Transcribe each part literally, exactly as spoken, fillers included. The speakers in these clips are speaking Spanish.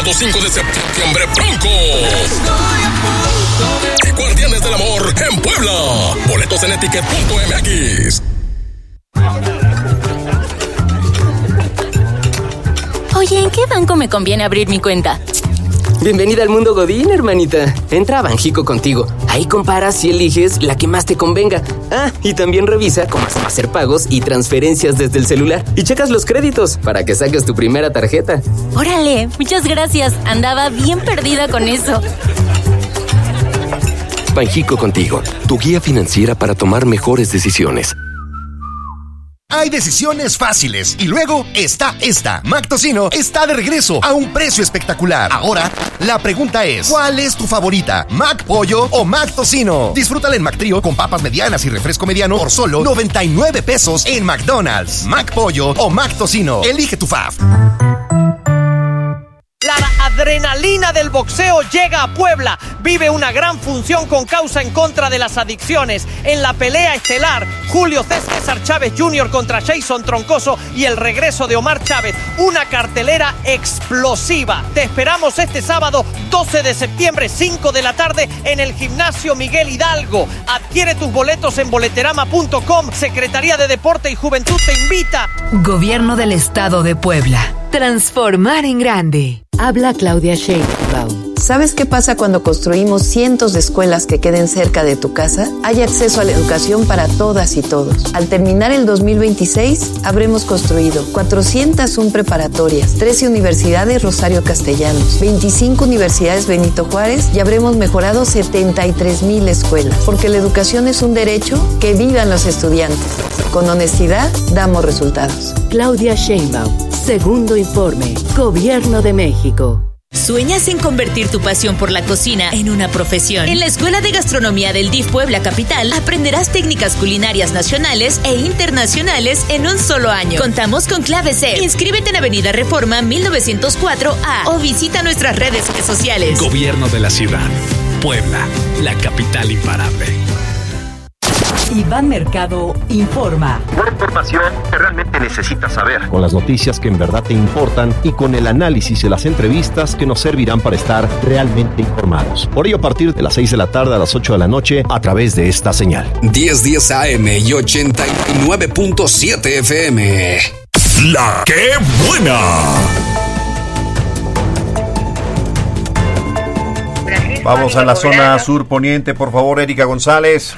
Sábado cinco de septiembre, Bronco. Y Guardianes del Amor en Puebla. Boletos en etiquet punto m x. Oye, ¿en qué banco me conviene abrir mi cuenta? Bienvenida al mundo Godín, hermanita. Entra a Banjico Contigo. Ahí comparas y eliges la que más te convenga. Ah, y también revisa cómo hacer pagos y transferencias desde el celular. Y checas los créditos para que saques tu primera tarjeta. Órale, muchas gracias. Andaba bien perdida con eso. Banjico Contigo, tu guía financiera para tomar mejores decisiones. Hay decisiones fáciles y luego está esta. Mac Tocino está de regreso a un precio espectacular. Ahora, la pregunta es, ¿cuál es tu favorita? ¿Mac Pollo o Mac Tocino? Disfrútala en Mac Trío con papas medianas y refresco mediano por solo noventa y nueve pesos en McDonald's. Mac Pollo o Mac Tocino. Elige tu fave. La adrenalina del boxeo llega a Puebla. Vive una gran función con causa en contra de las adicciones. En la pelea estelar, Julio César Chávez junior contra Jason Troncoso y el regreso de Omar Chávez. Una cartelera explosiva. Te esperamos este sábado doce de septiembre, cinco de la tarde, en el Gimnasio Miguel Hidalgo. Adquiere tus boletos en boleterama punto com. Secretaría de Deporte y Juventud te invita. Gobierno del Estado de Puebla. Transformar en grande. Habla Claudia Sheinbaum. ¿Sabes qué pasa cuando construimos cientos de escuelas que queden cerca de tu casa? Hay acceso a la educación para todas y todos. Al terminar el dos mil veintiséis, habremos construido cuatrocientas una preparatorias, trece universidades Rosario Castellanos, veinticinco universidades Benito Juárez y habremos mejorado setenta y tres mil escuelas. Porque la educación es un derecho, que vivan los estudiantes. Con honestidad, damos resultados. Claudia Sheinbaum, segundo informe, Gobierno de México. ¿Sueñas en convertir tu pasión por la cocina en una profesión? En la Escuela de Gastronomía del D I F Puebla Capital aprenderás técnicas culinarias nacionales e internacionales en un solo año. Contamos con clave C. Inscríbete en Avenida Reforma mil novecientos cuatro A o visita nuestras redes sociales. Gobierno de la Ciudad. Puebla, la capital imparable. Iván Mercado informa. Una información que realmente necesitas saber. Con las noticias que en verdad te importan y con el análisis y las entrevistas que nos servirán para estar realmente informados. Por ello, a partir de las seis de la tarde a las ocho de la noche, a través de esta señal. diez diez A M y ochenta y nueve punto siete F M. La que buena. Vamos a la zona sur poniente, por favor, Erika González.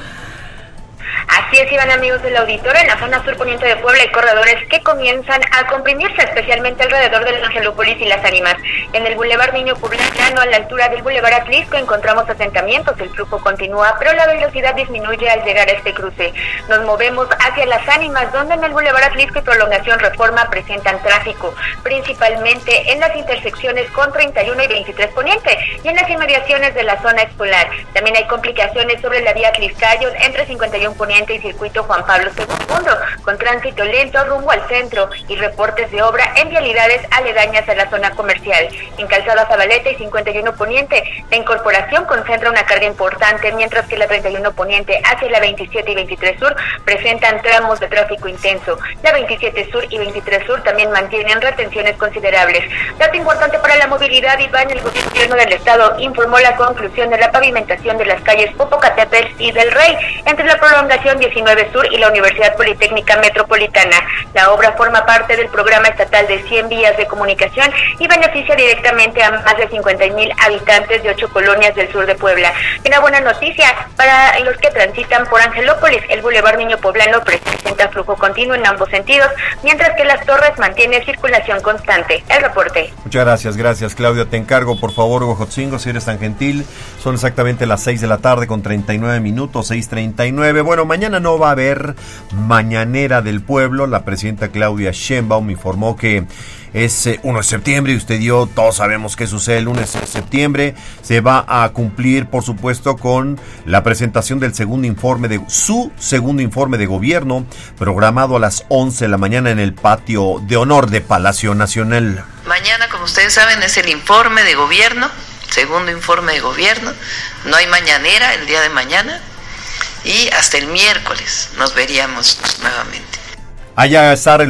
Así es, Iván, amigos del auditorio, en la zona sur poniente de Puebla hay corredores que comienzan a comprimirse, especialmente alrededor del Angelópolis y Las Ánimas. En el Boulevard Niño Poblano, a la altura del Boulevard Atlisco, encontramos asentamientos, el flujo continúa, pero la velocidad disminuye al llegar a este cruce. Nos movemos hacia Las Ánimas, donde en el Boulevard Atlisco y Prolongación Reforma presentan tráfico, principalmente en las intersecciones con treinta y uno y veintitrés Poniente, y en las inmediaciones de la zona escolar. También hay complicaciones sobre la vía Atliscayo entre cincuenta y uno Poniente y Circuito Juan Pablo segundo, con tránsito lento rumbo al centro y reportes de obra en vialidades aledañas a la zona comercial. En Calzada Zabaleta y cincuenta y uno Poniente, la incorporación concentra una carga importante, mientras que la treinta y uno Poniente hacia la veintisiete y veintitrés Sur presentan tramos de tráfico intenso. La veintisiete Sur y veintitrés Sur también mantienen retenciones considerables. Dato importante para la movilidad, Iván, el gobierno del estado informó la conclusión de la pavimentación de las calles Popocatépetl y del Rey, entre la prolongación diecinueve Sur y la Universidad Politécnica Metropolitana. La obra forma parte del programa estatal de cien vías de comunicación y beneficia directamente a más de cincuenta mil habitantes de ocho colonias del sur de Puebla. Una buena noticia para los que transitan por Angelópolis. El Boulevard Niño Poblano presenta flujo continuo en ambos sentidos, mientras que Las Torres mantiene circulación constante. El reporte. Muchas gracias, gracias, Claudia. Te encargo, por favor, Huejotzingo, si eres tan gentil. Son exactamente las seis de la tarde con treinta y nueve minutos, seis treinta y nueve. Bueno, mañana no va a haber mañanera del pueblo. La presidenta Claudia Sheinbaum informó que es eh, uno de septiembre y usted dio, todos sabemos qué sucede el lunes de septiembre. Se va a cumplir, por supuesto, con la presentación del segundo informe de su segundo informe de gobierno, programado a las once de la mañana en el patio de honor de Palacio Nacional. Mañana, como ustedes saben, es el informe de gobierno, segundo informe de gobierno. No hay mañanera el día de mañana y hasta el miércoles nos veríamos nuevamente. Allá estar